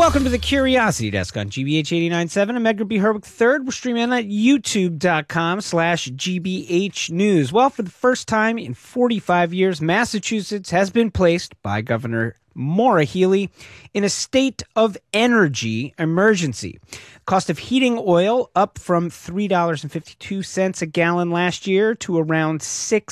Welcome to the Curiosity Desk on GBH 89.7. I'm Edgar B. Herwick III. We're streaming on at youtube.com/GBH News. Well, for the first time in 45 years, Massachusetts has been placed by Governor Maura Healey in a state of energy emergency. Cost of heating oil up from $3.52 a gallon last year to around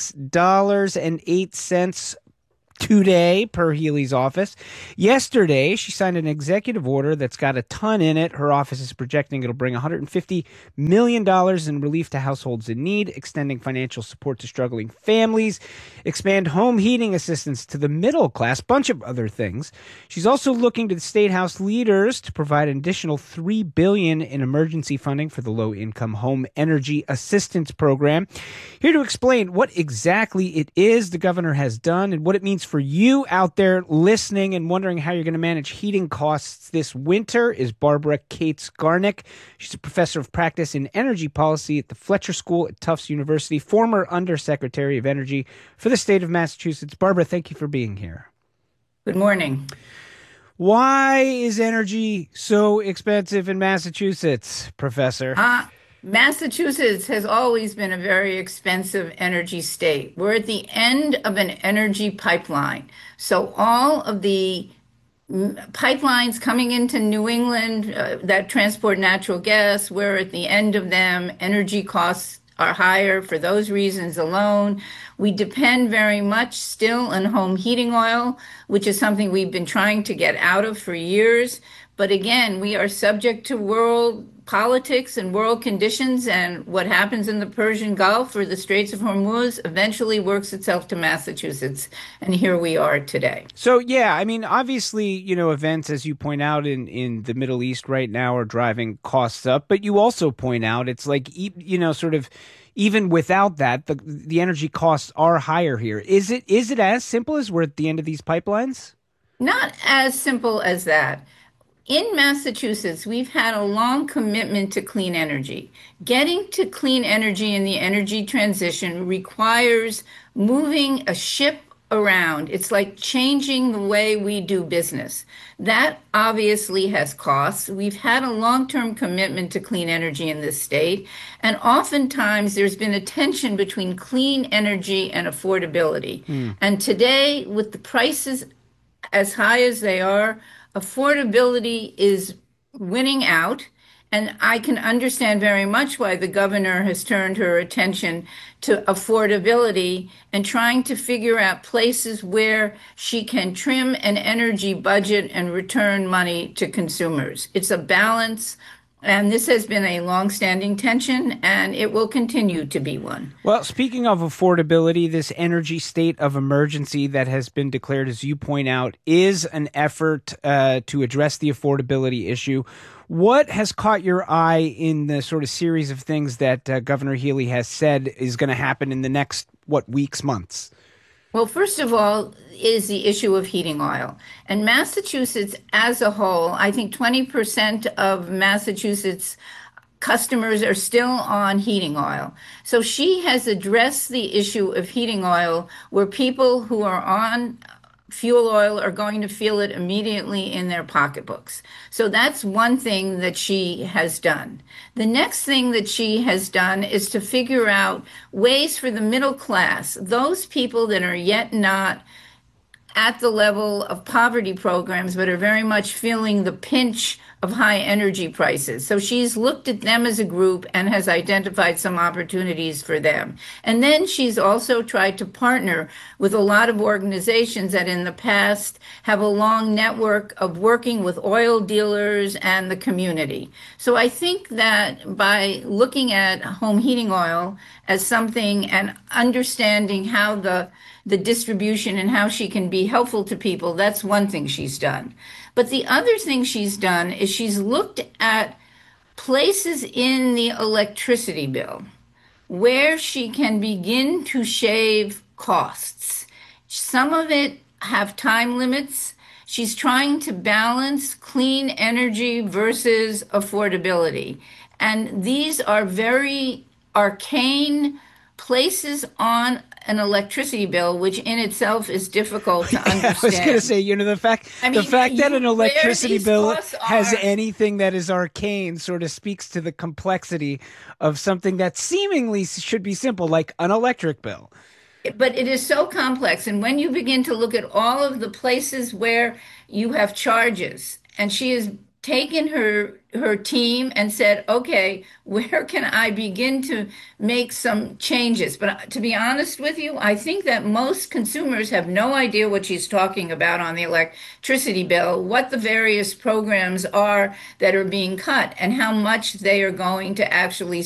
$6.08 today, per Healey's office. Yesterday, she signed an executive order that's got a ton in it. Her office is projecting it'll bring $150 million in relief to households in need, extending financial support to struggling families, expand home heating assistance to the middle class, bunch of other things. She's also looking to the state house leaders to provide an additional $3 billion in emergency funding for the low-income home energy assistance program. Here to explain what exactly it is the governor has done and what it means for you out there listening and wondering how you're going to manage heating costs this winter is Barbara Cates-Garnick. She's a professor of practice in energy policy at the Fletcher School at Tufts University, former Undersecretary of Energy for the state of Massachusetts. Barbara, thank you for being here. Good morning. Why is energy so expensive in Massachusetts, Professor? Massachusetts has always been a very expensive energy state. We're at the end of an energy pipeline. So all of the pipelines coming into New England that transport natural gas, we're at the end of them. Energy costs are higher for those reasons alone. We depend very much still on home heating oil, which is something we've been trying to get out of for years. But again, we are subject to world politics and world conditions, and what happens in the Persian Gulf or the Straits of Hormuz eventually works itself to Massachusetts. And here we are today. So, yeah, I mean, obviously, events, as you point out, in the Middle East right now are driving costs up. But you also point out it's like, sort of even without that, the energy costs are higher here. Is it as simple as we're at the end of these pipelines? Not as simple as that. In Massachusetts, we've had a long commitment to clean energy. Getting to clean energy in the energy transition requires moving a ship around. It's like changing the way we do business. That obviously has costs. We've had a long-term commitment to clean energy in this state, and oftentimes there's been a tension between clean energy and affordability. And today, with the prices as high as they are, affordability is winning out, and I can understand very much why the governor has turned her attention to affordability and trying to figure out places where she can trim an energy budget and return money to consumers. It's a balance. And this has been a long-standing tension, and it will continue to be one. Well, speaking of affordability, this energy state of emergency that has been declared, as you point out, is an effort to address the affordability issue. What has caught your eye in the sort of series of things that Governor Healey has said is going to happen in the next, weeks, months? Well, first of all, is the issue of heating oil. And Massachusetts as a whole, I think 20% of Massachusetts customers are still on heating oil. So she has addressed the issue of heating oil where people who are on fuel oil are going to feel it immediately in their pocketbooks. So that's one thing that she has done. The next thing that she has done is to figure out ways for the middle class, those people that are yet not at the level of poverty programs, but are very much feeling the pinch of high energy prices. So she's looked at them as a group and has identified some opportunities for them. And then she's also tried to partner with a lot of organizations that in the past have a long network of working with oil dealers and the community. So I think that by looking at home heating oil as something and understanding how the distribution and how she can be helpful to people, that's one thing she's done. But the other thing she's done is she's looked at places in the electricity bill where she can begin to shave costs. Some of it have time limits. She's trying to balance clean energy versus affordability. And these are very arcane places on an electricity bill, which in itself is difficult to Yeah, I was going to understand. say, I the mean, fact that an where electricity these bill costs has are. anything that is arcane sort of speaks to the complexity of something that seemingly should be simple, like an electric bill. But it is so complex. And when you begin to look at all of the places where you have charges, and she has taken her team and said, okay, where can I begin to make some changes? But to be honest with you, I think that most consumers have no idea what she's talking about on the electricity bill, what the various programs are that are being cut, and how much they are going to actually